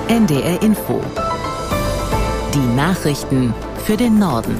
NDR Info. Die Nachrichten für den Norden.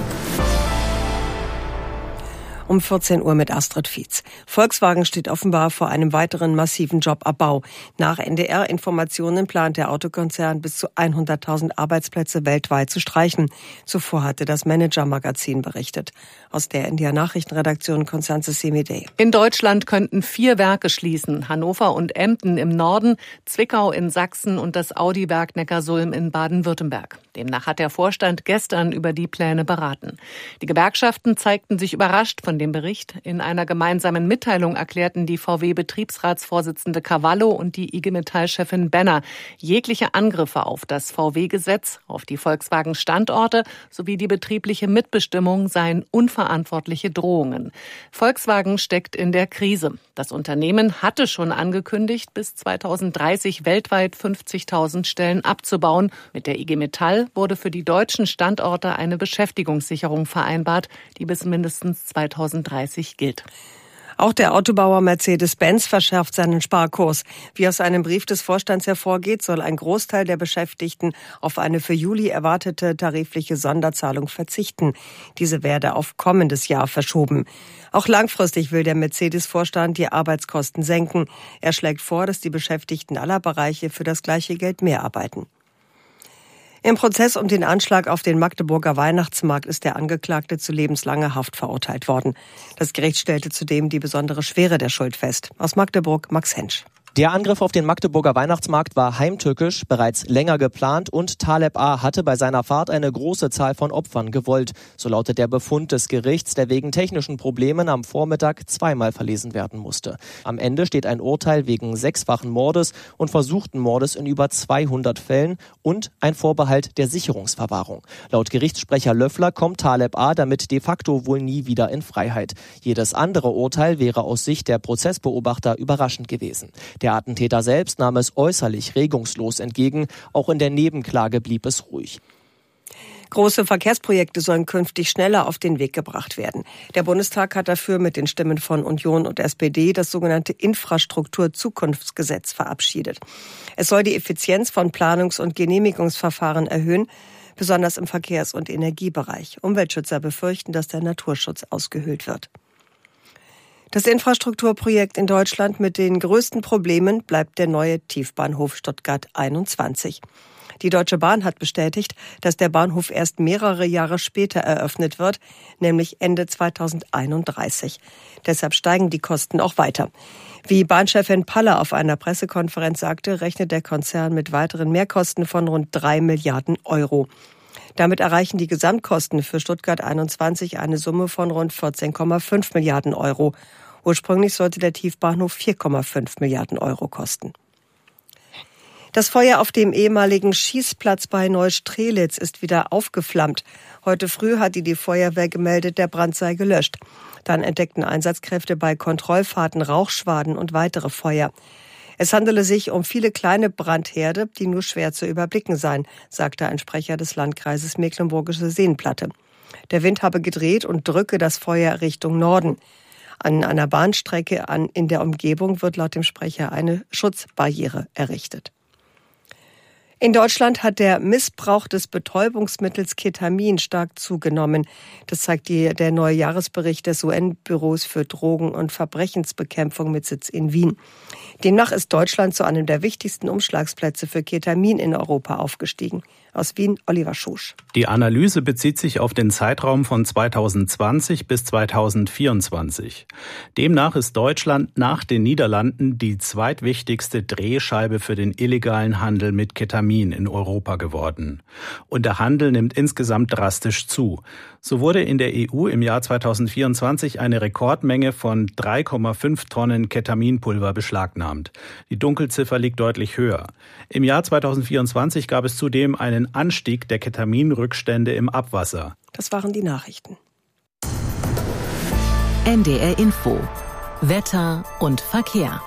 Um 14 Uhr mit Astrid Fietz. Volkswagen steht offenbar vor einem weiteren massiven Jobabbau. Nach NDR-Informationen plant der Autokonzern bis zu 100.000 Arbeitsplätze weltweit zu streichen. Zuvor hatte das Manager-Magazin berichtet. Aus der NDR-Nachrichtenredaktion Constanze Semidey. In Deutschland könnten 4 Werke schließen. Hannover und Emden im Norden, Zwickau in Sachsen und das Audi-Werk Neckarsulm in Baden-Württemberg. Demnach hat der Vorstand gestern über die Pläne beraten. Die Gewerkschaften zeigten sich überrascht von dem Bericht. In einer gemeinsamen Mitteilung erklärten die VW-Betriebsratsvorsitzende Cavallo und die IG Metall-Chefin Benner, jegliche Angriffe auf das VW-Gesetz, auf die Volkswagen-Standorte sowie die betriebliche Mitbestimmung seien unverantwortliche Drohungen. Volkswagen steckt in der Krise. Das Unternehmen hatte schon angekündigt, bis 2030 weltweit 50.000 Stellen abzubauen. Mit der IG Metall wurde für die deutschen Standorte eine Beschäftigungssicherung vereinbart, die bis mindestens 2030 gilt. Auch der Autobauer Mercedes-Benz verschärft seinen Sparkurs. Wie aus einem Brief des Vorstands hervorgeht, soll ein Großteil der Beschäftigten auf eine für Juli erwartete tarifliche Sonderzahlung verzichten. Diese werde auf kommendes Jahr verschoben. Auch langfristig will der Mercedes-Vorstand die Arbeitskosten senken. Er schlägt vor, dass die Beschäftigten aller Bereiche für das gleiche Geld mehr arbeiten. Im Prozess um den Anschlag auf den Magdeburger Weihnachtsmarkt ist der Angeklagte zu lebenslanger Haft verurteilt worden. Das Gericht stellte zudem die besondere Schwere der Schuld fest. Aus Magdeburg, Max Hensch. Der Angriff auf den Magdeburger Weihnachtsmarkt war heimtückisch, bereits länger geplant und Taleb A. hatte bei seiner Fahrt eine große Zahl von Opfern gewollt. So lautet der Befund des Gerichts, der wegen technischen Problemen am Vormittag zweimal verlesen werden musste. Am Ende steht ein Urteil wegen 6-fachen Mordes und versuchten Mordes in über 200 Fällen und ein Vorbehalt der Sicherungsverwahrung. Laut Gerichtssprecher Löffler kommt Taleb A. damit de facto wohl nie wieder in Freiheit. Jedes andere Urteil wäre aus Sicht der Prozessbeobachter überraschend gewesen. Der Attentäter selbst nahm es äußerlich regungslos entgegen. Auch in der Nebenklage blieb es ruhig. Große Verkehrsprojekte sollen künftig schneller auf den Weg gebracht werden. Der Bundestag hat dafür mit den Stimmen von Union und SPD das sogenannte Infrastrukturzukunftsgesetz verabschiedet. Es soll die Effizienz von Planungs- und Genehmigungsverfahren erhöhen, besonders im Verkehrs- und Energiebereich. Umweltschützer befürchten, dass der Naturschutz ausgehöhlt wird. Das Infrastrukturprojekt in Deutschland mit den größten Problemen bleibt der neue Tiefbahnhof Stuttgart 21. Die Deutsche Bahn hat bestätigt, dass der Bahnhof erst mehrere Jahre später eröffnet wird, nämlich Ende 2031. Deshalb steigen die Kosten auch weiter. Wie Bahnchefin Paller auf einer Pressekonferenz sagte, rechnet der Konzern mit weiteren Mehrkosten von rund 3 Milliarden Euro. Damit erreichen die Gesamtkosten für Stuttgart 21 eine Summe von rund 14,5 Milliarden Euro. Ursprünglich sollte der Tiefbahnhof 4,5 Milliarden Euro kosten. Das Feuer auf dem ehemaligen Schießplatz bei Neustrelitz ist wieder aufgeflammt. Heute früh hat die Feuerwehr gemeldet, der Brand sei gelöscht. Dann entdeckten Einsatzkräfte bei Kontrollfahrten Rauchschwaden und weitere Feuer. Es handele sich um viele kleine Brandherde, die nur schwer zu überblicken seien, sagte ein Sprecher des Landkreises Mecklenburgische Seenplatte. Der Wind habe gedreht und drücke das Feuer Richtung Norden. An einer Bahnstrecke in der Umgebung wird laut dem Sprecher eine Schutzbarriere errichtet. In Deutschland hat der Missbrauch des Betäubungsmittels Ketamin stark zugenommen. Das zeigt der neue Jahresbericht des UN-Büros für Drogen- und Verbrechensbekämpfung mit Sitz in Wien. Demnach ist Deutschland zu einem der wichtigsten Umschlagsplätze für Ketamin in Europa aufgestiegen. Aus Wien, Oliver Schusch. Die Analyse bezieht sich auf den Zeitraum von 2020 bis 2024. Demnach ist Deutschland nach den Niederlanden die zweitwichtigste Drehscheibe für den illegalen Handel mit Ketamin in Europa geworden. Und der Handel nimmt insgesamt drastisch zu. So wurde in der EU im Jahr 2024 eine Rekordmenge von 3,5 Tonnen Ketaminpulver beschlagnahmt. Die Dunkelziffer liegt deutlich höher. Im Jahr 2024 gab es zudem einen Anstieg der Ketaminrückstände im Abwasser. Das waren die Nachrichten. NDR Info. Wetter und Verkehr.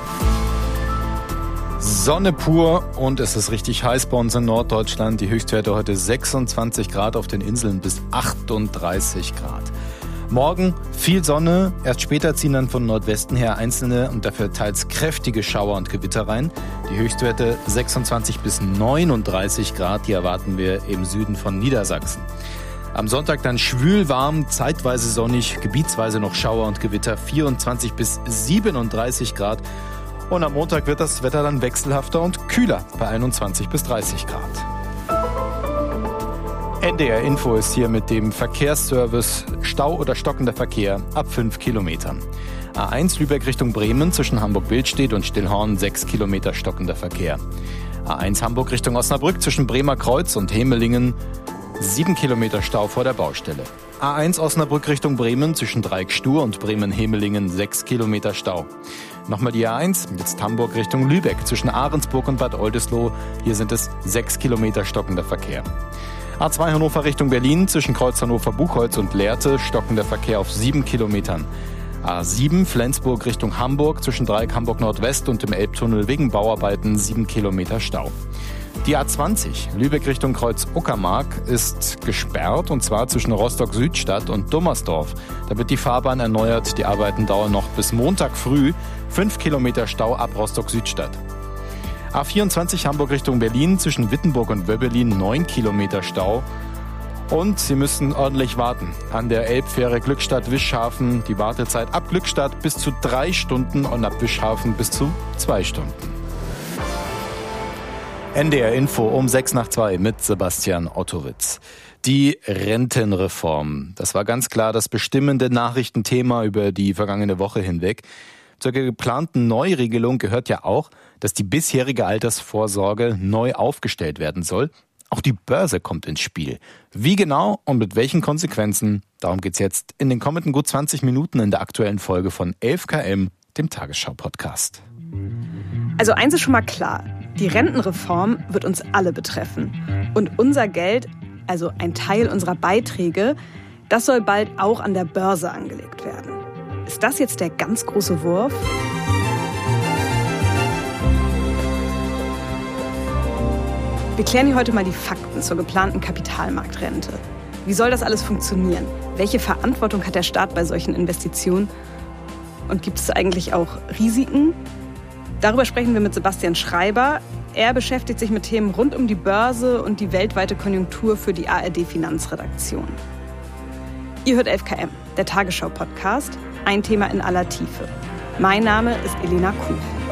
Sonne pur und es ist richtig heiß bei uns in Norddeutschland. Die Höchstwerte heute 26 Grad, auf den Inseln bis 38 Grad. Morgen viel Sonne, erst später ziehen dann von Nordwesten her einzelne und dafür teils kräftige Schauer und Gewitter rein. Die Höchstwerte 26 bis 39 Grad, die erwarten wir im Süden von Niedersachsen. Am Sonntag dann schwül warm, zeitweise sonnig, gebietsweise noch Schauer und Gewitter, 24 bis 37 Grad. Und am Montag wird das Wetter dann wechselhafter und kühler bei 21 bis 30 Grad. NDR Info ist hier mit dem Verkehrsservice Stau oder stockender Verkehr ab 5 Kilometern. A1 Lübeck Richtung Bremen zwischen Hamburg-Bildstedt und Stillhorn 6 Kilometer stockender Verkehr. A1 Hamburg Richtung Osnabrück zwischen Bremer Kreuz und Hemelingen 7 Kilometer Stau vor der Baustelle. A1 Osnabrück Richtung Bremen zwischen Dreieck-Stur und Bremen-Hemelingen 6 Kilometer Stau. Nochmal die A1, jetzt Hamburg Richtung Lübeck zwischen Ahrensburg und Bad Oldesloe. Hier sind es 6 Kilometer stockender Verkehr. A2 Hannover Richtung Berlin zwischen Kreuz Hannover-Buchholz und Lehrte stockender Verkehr auf 7 Kilometern. A7 Flensburg Richtung Hamburg zwischen Dreieck Hamburg Nordwest und dem Elbtunnel wegen Bauarbeiten 7 Kilometer Stau. Die A20 Lübeck Richtung Kreuz Uckermark ist gesperrt und zwar zwischen Rostock-Südstadt und Dummersdorf. Da wird die Fahrbahn erneuert. Die Arbeiten dauern noch bis Montag früh. 5 Kilometer Stau ab Rostock-Südstadt. A24 Hamburg Richtung Berlin zwischen Wittenburg und Wöbbelin 9 Kilometer Stau. Und Sie müssen ordentlich warten. An der Elbfähre Glückstadt-Wischhafen die Wartezeit ab Glückstadt bis zu 3 Stunden und ab Wischhafen bis zu 2 Stunden. NDR Info um 1:06 mit Sebastian Ottowitz. Die Rentenreform. Das war ganz klar das bestimmende Nachrichtenthema über die vergangene Woche hinweg. Zur geplanten Neuregelung gehört ja auch, dass die bisherige Altersvorsorge neu aufgestellt werden soll. Auch die Börse kommt ins Spiel. Wie genau und mit welchen Konsequenzen, darum geht's jetzt in den kommenden gut 20 Minuten in der aktuellen Folge von 11KM, dem Tagesschau-Podcast. Also eins ist schon mal klar, die Rentenreform wird uns alle betreffen. Und unser Geld, also ein Teil unserer Beiträge, das soll bald auch an der Börse angelegt werden. Ist das jetzt der ganz große Wurf? Wir klären hier heute mal die Fakten zur geplanten Kapitalmarktrente. Wie soll das alles funktionieren? Welche Verantwortung hat der Staat bei solchen Investitionen? Und gibt es eigentlich auch Risiken? Darüber sprechen wir mit Sebastian Schreiber. Er beschäftigt sich mit Themen rund um die Börse und die weltweite Konjunktur für die ARD-Finanzredaktion. Ihr hört 11KM, der Tagesschau-Podcast. Ein Thema in aller Tiefe. Mein Name ist Elena Kuch.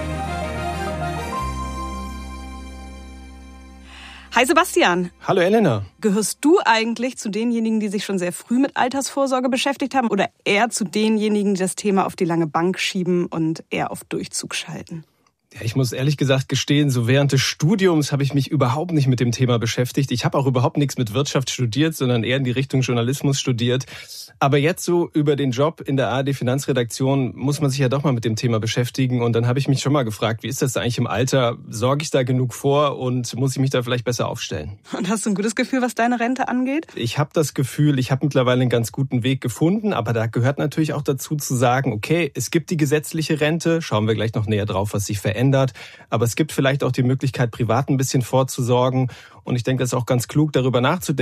Hi Sebastian. Hallo Elena. Gehörst du eigentlich zu denjenigen, die sich schon sehr früh mit Altersvorsorge beschäftigt haben oder eher zu denjenigen, die das Thema auf die lange Bank schieben und eher auf Durchzug schalten? Ja, ich muss ehrlich gesagt gestehen, so während des Studiums habe ich mich überhaupt nicht mit dem Thema beschäftigt. Ich habe auch überhaupt nichts mit Wirtschaft studiert, sondern eher in die Richtung Journalismus studiert. Aber jetzt so über den Job in der ARD-Finanzredaktion muss man sich ja doch mal mit dem Thema beschäftigen. Und dann habe ich mich schon mal gefragt, wie ist das eigentlich im Alter? Sorge ich da genug vor und muss ich mich da vielleicht besser aufstellen? Und hast du ein gutes Gefühl, was deine Rente angeht? Ich habe das Gefühl, ich habe mittlerweile einen ganz guten Weg gefunden. Aber da gehört natürlich auch dazu zu sagen, okay, es gibt die gesetzliche Rente. Schauen wir gleich noch näher drauf, was sich verändert. Aber es gibt vielleicht auch die Möglichkeit, privat ein bisschen vorzusorgen. Und ich denke, das ist auch ganz klug, darüber nachzudenken.